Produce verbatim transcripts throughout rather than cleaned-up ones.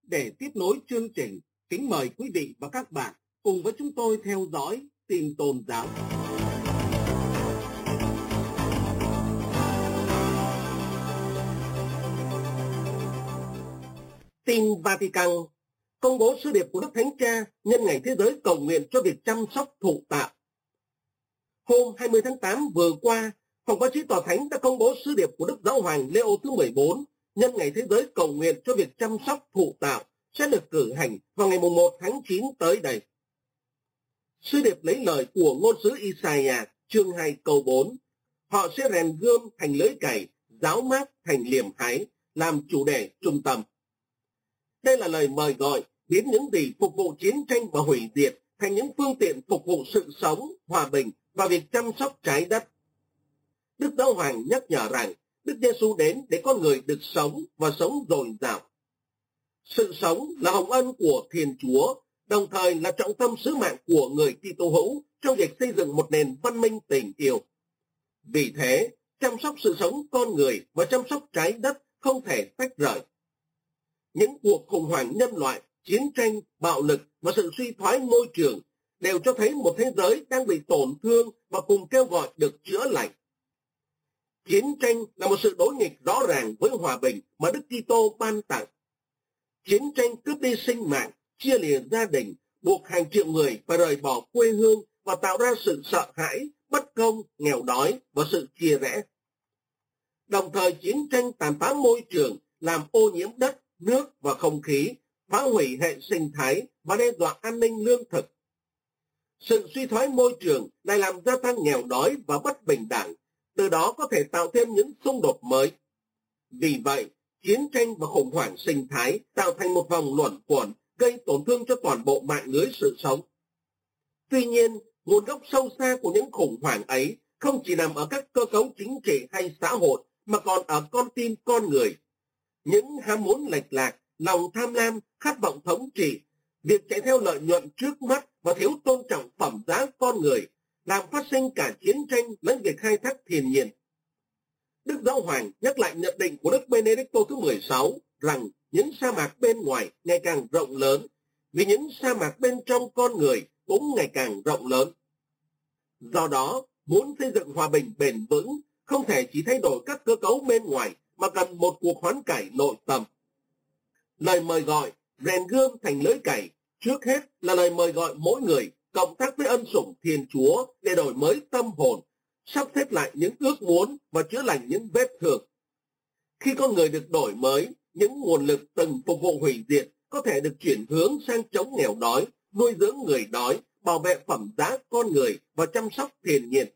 Để tiếp nối chương trình, kính mời quý vị và các bạn cùng với chúng tôi theo dõi tin tôn giáo. Tin Vatican công bố sứ điệp của Đức Thánh Cha nhân ngày thế giới cầu nguyện cho việc chăm sóc thụ tạo. Hôm hai mươi tháng tám vừa qua, Phòng báo chí Tòa Thánh đã công bố sứ điệp của Đức Giáo hoàng Leo thứ mười bốn nhân ngày thế giới cầu nguyện cho việc chăm sóc thụ tạo sẽ được cử hành vào ngày mùng một tháng chín tới đây. Sứ điệp lấy lời của ngôn sứ Isaiah chương hai câu bốn: họ sẽ rèn gươm thành lưới cày, giáo mát thành liềm hái, làm chủ đề trung tâm. Đây là lời mời gọi biến những gì phục vụ chiến tranh và hủy diệt thành những phương tiện phục vụ sự sống, hòa bình và việc chăm sóc trái đất. Đức Giáo hoàng nhắc nhở rằng Đức Giêsu đến để con người được sống và sống dồi dào. Sự sống là hồng ân của Thiên Chúa, đồng thời là trọng tâm sứ mạng của người Kitô hữu trong việc xây dựng một nền văn minh tình yêu. Vì thế, chăm sóc sự sống con người và chăm sóc trái đất không thể tách rời. Những cuộc khủng hoảng nhân loại, chiến tranh, bạo lực và sự suy thoái môi trường đều cho thấy một thế giới đang bị tổn thương và cùng kêu gọi được chữa lành. Chiến tranh là một sự đối nghịch rõ ràng với hòa bình mà Đức Kitô ban tặng. Chiến tranh cướp đi sinh mạng, chia lìa gia đình, buộc hàng triệu người phải rời bỏ quê hương và tạo ra sự sợ hãi, bất công, nghèo đói và sự chia rẽ. Đồng thời chiến tranh tàn phá môi trường, làm ô nhiễm đất, nước và không khí, phá hủy hệ sinh thái và đe dọa an ninh lương thực. Sự suy thoái môi trường lại làm gia tăng nghèo đói và bất bình đẳng, từ đó có thể tạo thêm những xung đột mới. Vì vậy, chiến tranh và khủng hoảng sinh thái tạo thành một vòng luẩn quẩn gây tổn thương cho toàn bộ mạng lưới sự sống. Tuy nhiên, nguồn gốc sâu xa của những khủng hoảng ấy không chỉ nằm ở các cơ cấu chính trị hay xã hội mà còn ở con tim con người. Những ham muốn lệch lạc, lòng tham lam, khát vọng thống trị, việc chạy theo lợi nhuận trước mắt và thiếu tôn trọng phẩm giá con người làm phát sinh cả chiến tranh lẫn việc khai thác thiên nhiên. Đức Giáo hoàng nhắc lại nhận định của Đức Benedicto thứ mười sáu rằng những sa mạc bên ngoài ngày càng rộng lớn, vì những sa mạc bên trong con người cũng ngày càng rộng lớn. Do đó, muốn xây dựng hòa bình bền vững, không thể chỉ thay đổi các cơ cấu bên ngoài, mà cần một cuộc hoán cải nội tâm. Lời mời gọi rèn gươm thành lưới cày trước hết là lời mời gọi mỗi người cộng tác với ân sủng Thiên Chúa để đổi mới tâm hồn, sắp xếp lại những ước muốn và chữa lành những vết thương. Khi con người được đổi mới, những nguồn lực từng phục vụ hủy diệt có thể được chuyển hướng sang chống nghèo đói, nuôi dưỡng người đói, bảo vệ phẩm giá con người và chăm sóc thiên nhiên.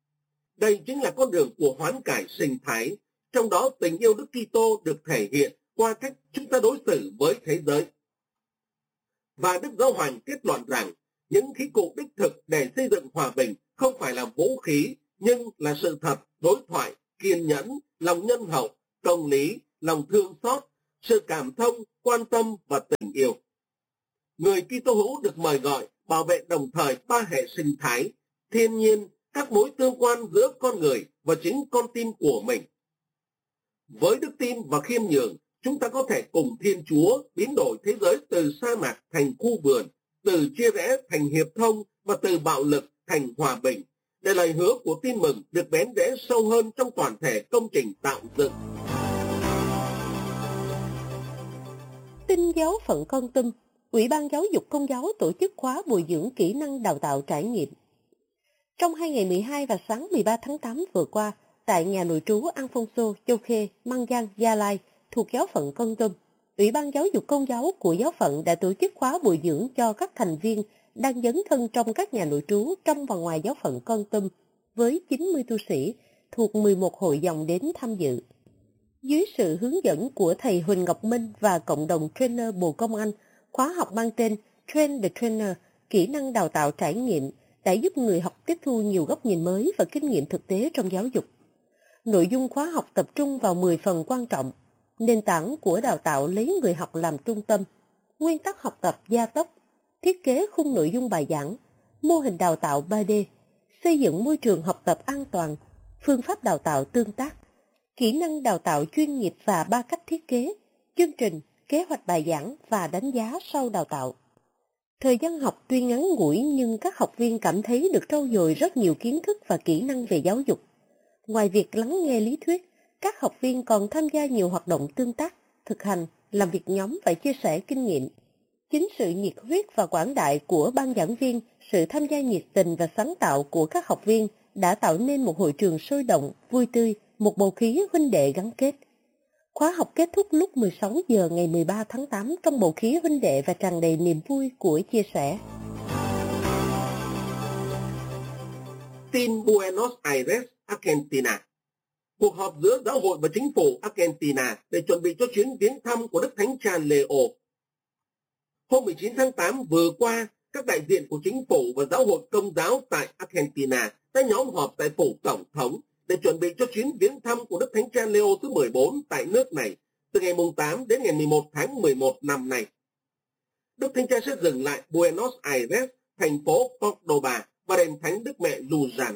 Đây chính là con đường của hoán cải sinh thái, trong đó tình yêu Đức Kitô được thể hiện qua cách chúng ta đối xử với thế giới. Và Đức Giáo hoàng kết luận rằng những khí cụ đích thực để xây dựng hòa bình không phải là vũ khí, nhưng là sự thật, đối thoại, kiên nhẫn, lòng nhân hậu, công lý, lòng thương xót, sự cảm thông, quan tâm và tình yêu. Người Kitô hữu được mời gọi bảo vệ đồng thời ba hệ sinh thái, thiên nhiên, các mối tương quan giữa con người và chính con tim của mình. Với đức tin và khiêm nhường, chúng ta có thể cùng Thiên Chúa biến đổi thế giới từ sa mạc thành khu vườn, từ chia rẽ thành hiệp thông và từ bạo lực thành hòa bình, để lời hứa của tin mừng được bén rễ sâu hơn trong toàn thể công trình tạo dựng. Tin giáo phận Kon Tum, Ủy ban Giáo dục Công giáo tổ chức khóa bồi dưỡng kỹ năng đào tạo trải nghiệm. Trong hai ngày mười hai và sáng mười ba tháng tám vừa qua, tại nhà nội trú Alfonso Châu Khê, Mang Giang, Gia Lai, thuộc giáo phận Kon Tum, Ủy ban Giáo dục Công giáo của giáo phận đã tổ chức khóa bồi dưỡng cho các thành viên đang dấn thân trong các nhà nội trú trong và ngoài giáo phận Kon Tum, với chín mươi tu sĩ thuộc mười một hội dòng đến tham dự. Dưới sự hướng dẫn của thầy Huỳnh Ngọc Minh và cộng đồng trainer Bộ Công Anh, khóa học mang tên Train the Trainer, kỹ năng đào tạo trải nghiệm, đã giúp người học tiếp thu nhiều góc nhìn mới và kinh nghiệm thực tế trong giáo dục. Nội dung khóa học tập trung vào mười phần quan trọng: nền tảng của đào tạo lấy người học làm trung tâm, nguyên tắc học tập gia tốc, thiết kế khung nội dung bài giảng, mô hình đào tạo ba D, xây dựng môi trường học tập an toàn, phương pháp đào tạo tương tác, kỹ năng đào tạo chuyên nghiệp và ba cách thiết kế, chương trình, kế hoạch bài giảng và đánh giá sau đào tạo. Thời gian học tuy ngắn ngủi nhưng các học viên cảm thấy được trau dồi rất nhiều kiến thức và kỹ năng về giáo dục. Ngoài việc lắng nghe lý thuyết, các học viên còn tham gia nhiều hoạt động tương tác, thực hành, làm việc nhóm và chia sẻ kinh nghiệm. Chính sự nhiệt huyết và quảng đại của ban giảng viên, sự tham gia nhiệt tình và sáng tạo của các học viên đã tạo nên một hội trường sôi động, vui tươi, một bầu khí huynh đệ gắn kết. Khóa học kết thúc lúc mười sáu giờ ngày mười ba tháng tám trong bầu khí huynh đệ và tràn đầy niềm vui của chia sẻ. Tin Buenos Aires, Argentina. Cuộc họp giữa giáo hội và chính phủ Argentina để chuẩn bị cho chuyến viếng thăm của Đức Thánh Cha Leo. Hôm mười chín tháng tám vừa qua, các đại diện của chính phủ và giáo hội Công giáo tại Argentina đã nhóm họp tại phủ tổng thống để chuẩn bị cho chuyến viếng thăm của Đức Thánh Cha Leo thứ mười bốn tại nước này từ ngày tám đến ngày mười một tháng mười một năm nay. Đức Thánh Cha sẽ dừng lại Buenos Aires, thành phố Córdoba và đền thánh Đức Mẹ Luján.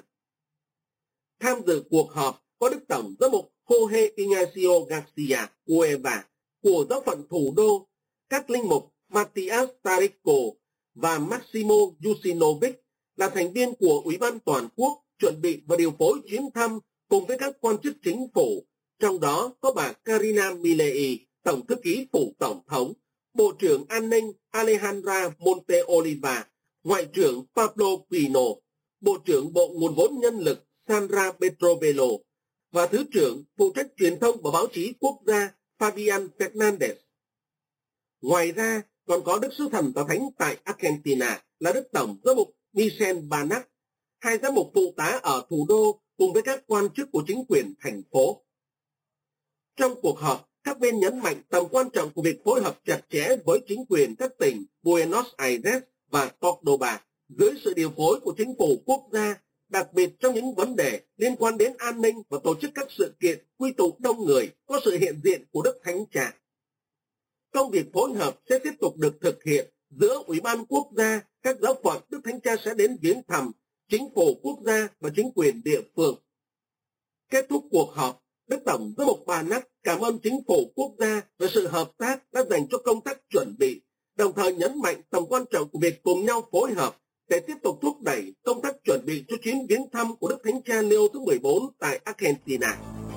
Tham dự cuộc họp có Đức Tổng giám mục Jorge Ignacio Garcia Cueva của giáo phận thủ đô, các linh mục Matias Tarico và Maximo Yusinovic là thành viên của Ủy ban Toàn quốc chuẩn bị và điều phối chuyến thăm cùng với các quan chức chính phủ, trong đó có bà Karina Milei, Tổng thư ký phủ Tổng thống, Bộ trưởng An ninh Alejandra Monteoliva, Ngoại trưởng Pablo Pino, Bộ trưởng Bộ Nguồn vốn Nhân lực Sandra Petrovelo và Thứ trưởng phụ trách truyền thông và báo chí quốc gia Fabian Fernandez. Ngoài ra, còn có Đức Sứ Thần Tòa Thánh tại Argentina là Đức Tổng giám mục Michel Banac, hai giám mục phụ tá ở thủ đô cùng với các quan chức của chính quyền thành phố. Trong cuộc họp, các bên nhấn mạnh tầm quan trọng của việc phối hợp chặt chẽ với chính quyền các tỉnh Buenos Aires và Córdoba dưới sự điều phối của chính phủ quốc gia, đặc biệt trong những vấn đề liên quan đến an ninh và tổ chức các sự kiện quy tụ đông người có sự hiện diện của Đức Thánh Cha. Công việc phối hợp sẽ tiếp tục được thực hiện giữa Ủy ban quốc gia, các giáo phận Đức Thánh Cha sẽ đến viếng thăm, chính phủ quốc gia và chính quyền địa phương. Kết thúc cuộc họp, Đức Tổng giám mục Banac cảm ơn chính phủ quốc gia về sự hợp tác đã dành cho công tác chuẩn bị, đồng thời nhấn mạnh tầm quan trọng của việc cùng nhau phối hợp để tiếp tục thúc đẩy công tác chuẩn bị cho chuyến viếng thăm của Đức Thánh Cha Leo thứ mười bốn tại Argentina.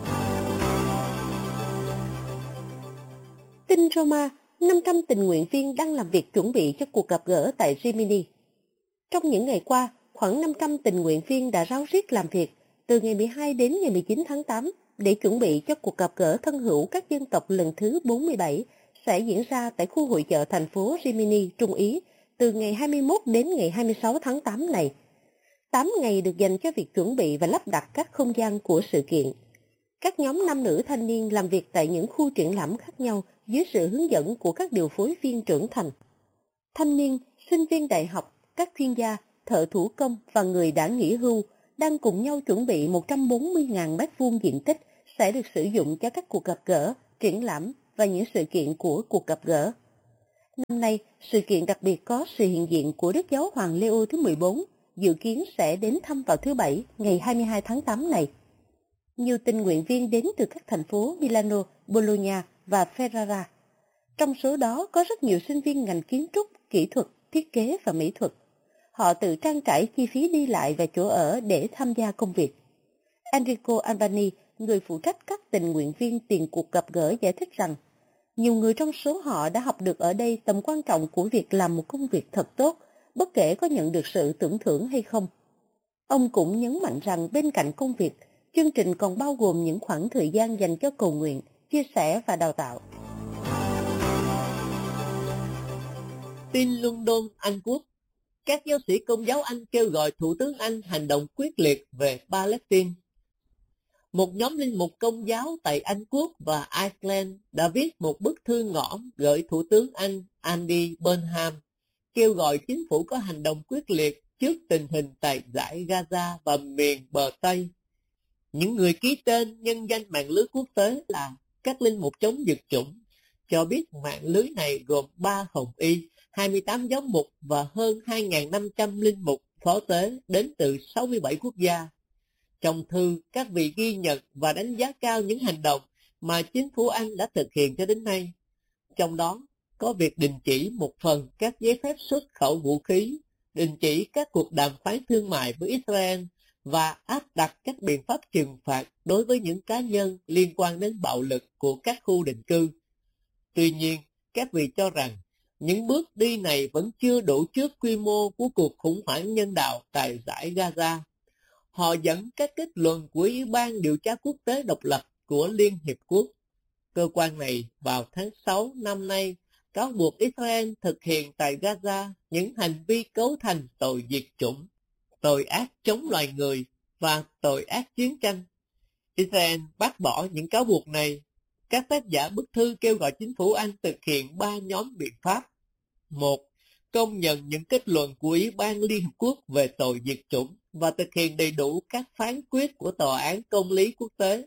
Tin Roma, năm trăm tình nguyện viên đang làm việc chuẩn bị cho cuộc gặp gỡ tại Rimini. Trong những ngày qua, khoảng năm trăm tình nguyện viên đã ráo riết làm việc từ ngày mười hai đến ngày mười chín tháng tám để chuẩn bị cho cuộc gặp gỡ thân hữu các dân tộc lần thứ bốn mươi bảy sẽ diễn ra tại khu hội chợ thành phố Rimini, Trung Ý, từ ngày hai mươi mốt đến ngày hai mươi sáu tháng tám này. tám ngày được dành cho việc chuẩn bị và lắp đặt các không gian của sự kiện. Các nhóm nam nữ thanh niên làm việc tại những khu triển lãm khác nhau dưới sự hướng dẫn của các điều phối viên trưởng thành. Thanh niên, sinh viên đại học, các chuyên gia, thợ thủ công và người đã nghỉ hưu đang cùng nhau chuẩn bị một trăm bốn mươi nghìn mét vuông diện tích sẽ được sử dụng cho các cuộc gặp gỡ, triển lãm và những sự kiện của cuộc gặp gỡ. Năm nay, sự kiện đặc biệt có sự hiện diện của Đức Giáo Hoàng Leo thứ mười bốn, dự kiến sẽ đến thăm vào thứ Bảy, ngày hai mươi hai tháng tám này. Nhiều tình nguyện viên đến từ các thành phố Milano, Bologna và Ferrara. Trong số đó có rất nhiều sinh viên ngành kiến trúc, kỹ thuật, thiết kế và mỹ thuật. Họ tự trang trải chi phí đi lại và chỗ ở để tham gia công việc. Enrico Albani, người phụ trách các tình nguyện viên tiền cuộc gặp gỡ, giải thích rằng nhiều người trong số họ đã học được ở đây tầm quan trọng của việc làm một công việc thật tốt, bất kể có nhận được sự tưởng thưởng hay không. Ông cũng nhấn mạnh rằng bên cạnh công việc, chương trình còn bao gồm những khoảng thời gian dành cho cầu nguyện, chia sẻ và đào tạo. Tin London, Anh Quốc. Các giáo sĩ Công giáo Anh kêu gọi Thủ tướng Anh hành động quyết liệt về Palestine. Một nhóm linh mục Công giáo tại Anh Quốc và Iceland đã viết một bức thư ngõ gửi Thủ tướng Anh Andy Burnham, kêu gọi chính phủ có hành động quyết liệt trước tình hình tại dải Gaza và miền bờ Tây. Những người ký tên nhân danh mạng lưới quốc tế là các linh mục chống diệt chủng cho biết mạng lưới này gồm ba hồng y, hai mươi tám giáo mục và hơn hai nghìn năm trăm linh mục phó tế đến từ sáu mươi bảy quốc gia. Trong thư, các vị ghi nhận và đánh giá cao những hành động mà chính phủ Anh đã thực hiện cho đến nay. trong đó có việc đình chỉ một phần các giấy phép xuất khẩu vũ khí, đình chỉ các cuộc đàm phán thương mại với Israel và áp đặt các biện pháp trừng phạt đối với những cá nhân liên quan đến bạo lực của các khu định cư. Tuy nhiên, các vị cho rằng những bước đi này vẫn chưa đủ trước quy mô của cuộc khủng hoảng nhân đạo tại dải Gaza. Họ dẫn các kết luận của Ủy ban điều tra quốc tế độc lập của Liên Hiệp Quốc. Cơ quan này vào tháng sáu năm nay cáo buộc Israel thực hiện tại Gaza những hành vi cấu thành tội diệt chủng, tội ác chống loài người và tội ác chiến tranh. Israel bác bỏ những cáo buộc này. Các tác giả bức thư kêu gọi chính phủ Anh thực hiện ba nhóm biện pháp. Một, công nhận những kết luận của Ủy ban Liên Hợp Quốc về tội diệt chủng và thực hiện đầy đủ các phán quyết của Tòa án Công lý Quốc tế.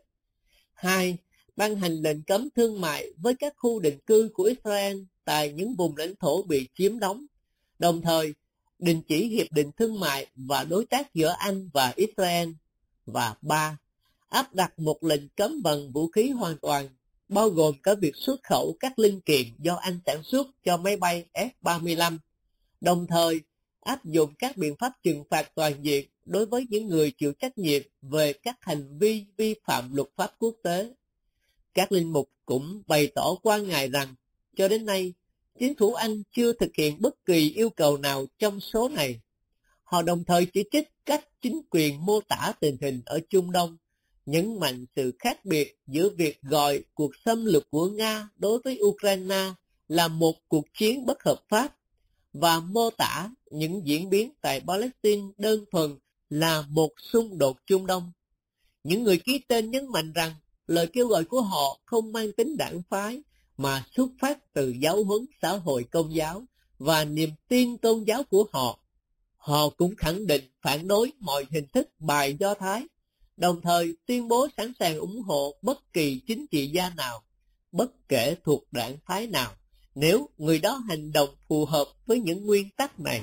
Hai, ban hành lệnh cấm thương mại với các khu định cư của Israel tại những vùng lãnh thổ bị chiếm đóng, đồng thời đình chỉ hiệp định thương mại và đối tác giữa Anh và Israel. Và ba, áp đặt một lệnh cấm vận vũ khí hoàn toàn, bao gồm cả việc xuất khẩu các linh kiện do Anh sản xuất cho máy bay F ba mươi lăm, đồng thời áp dụng các biện pháp trừng phạt toàn diện đối với những người chịu trách nhiệm về các hành vi vi phạm luật pháp quốc tế. Các linh mục cũng bày tỏ quan ngại rằng, cho đến nay, chính phủ Anh chưa thực hiện bất kỳ yêu cầu nào trong số này. Họ đồng thời chỉ trích cách chính quyền mô tả tình hình ở Trung Đông, nhấn mạnh sự khác biệt giữa việc gọi cuộc xâm lược của Nga đối với Ukraine là một cuộc chiến bất hợp pháp và mô tả những diễn biến tại Palestine đơn thuần là một xung đột Trung Đông. Những người ký tên nhấn mạnh rằng lời kêu gọi của họ không mang tính đảng phái mà xuất phát từ giáo huấn xã hội công giáo và niềm tin tôn giáo của họ. Họ cũng khẳng định phản đối mọi hình thức bài Do Thái, đồng thời tuyên bố sẵn sàng ủng hộ bất kỳ chính trị gia nào, bất kể thuộc đảng phái nào, nếu người đó hành động phù hợp với những nguyên tắc này.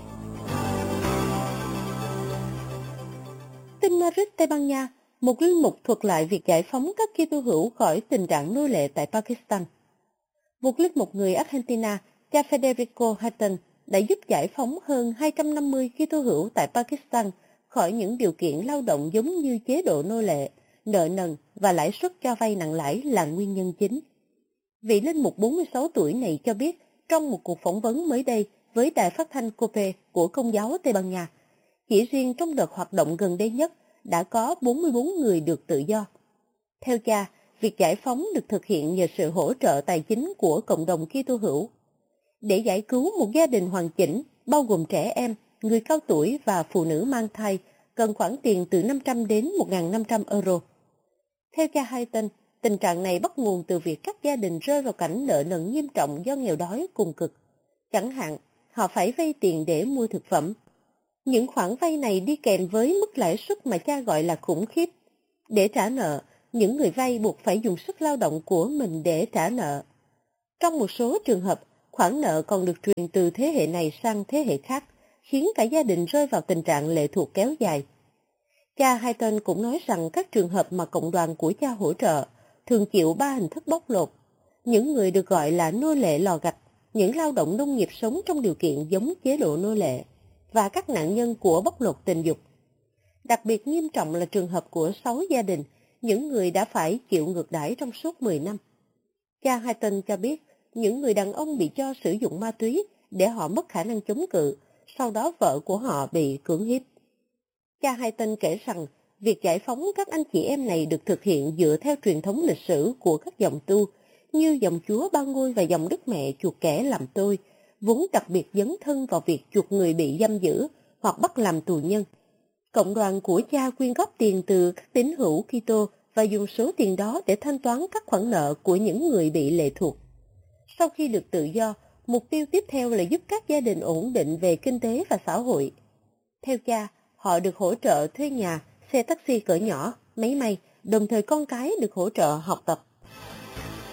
Tin Madrid, Tây Ban Nha, một linh mục thuật lại việc giải phóng các Kitô hữu khỏi tình trạng nô lệ tại Pakistan. Một linh mục người Argentina, cha Federico Hayton, đã giúp giải phóng hơn hai trăm năm mươi Kitô hữu tại Pakistan khỏi những điều kiện lao động giống như chế độ nô lệ, nợ nần và lãi suất cho vay nặng lãi là nguyên nhân chính. Vị linh mục bốn mươi sáu tuổi này cho biết trong một cuộc phỏng vấn mới đây với đài phát thanh COPE của Công giáo Tây Ban Nha, chỉ riêng trong đợt hoạt động gần đây nhất đã có bốn mươi bốn người được tự do. Theo cha, việc giải phóng được thực hiện nhờ sự hỗ trợ tài chính của cộng đồng Kitô hữu. Để giải cứu một gia đình hoàn chỉnh, bao gồm trẻ em, người cao tuổi và phụ nữ mang thai, cần khoản tiền từ năm trăm đến một nghìn năm trăm euro. Theo cha Hayton, tình trạng này bắt nguồn từ việc các gia đình rơi vào cảnh nợ nần nghiêm trọng do nghèo đói cùng cực. Chẳng hạn, họ phải vay tiền để mua thực phẩm. Những khoản vay này đi kèm với mức lãi suất mà cha gọi là khủng khiếp. Để trả nợ, những người vay buộc phải dùng sức lao động của mình để trả nợ. Trong một số trường hợp, khoản nợ còn được truyền từ thế hệ này sang thế hệ khác, khiến cả gia đình rơi vào tình trạng lệ thuộc kéo dài. Cha Hayton cũng nói rằng các trường hợp mà cộng đoàn của cha hỗ trợ thường chịu ba hình thức bóc lột. Những người được gọi là nô lệ lò gạch, những lao động nông nghiệp sống trong điều kiện giống chế độ nô lệ, và các nạn nhân của bóc lột tình dục. Đặc biệt nghiêm trọng là trường hợp của sáu gia đình, những người đã phải chịu ngược đãi trong suốt mười năm. Cha Hayton cho biết, những người đàn ông bị cho sử dụng ma túy để họ mất khả năng chống cự, sau đó vợ của họ bị cưỡng hiếp. Cha Hayton kể rằng, việc giải phóng các anh chị em này được thực hiện dựa theo truyền thống lịch sử của các dòng tu, như dòng Chúa Ba Ngôi và dòng Đức Mẹ chuộc kẻ làm tôi, vốn đặc biệt dấn thân vào việc chuộc người bị giam giữ hoặc bắt làm tù nhân. Cộng đoàn của cha quyên góp tiền từ các tín hữu Kitô và dùng số tiền đó để thanh toán các khoản nợ của những người bị lệ thuộc. Sau khi được tự do, mục tiêu tiếp theo là giúp các gia đình ổn định về kinh tế và xã hội. Theo cha, họ được hỗ trợ thuê nhà, xe taxi cỡ nhỏ, máy may, đồng thời con cái được hỗ trợ học tập.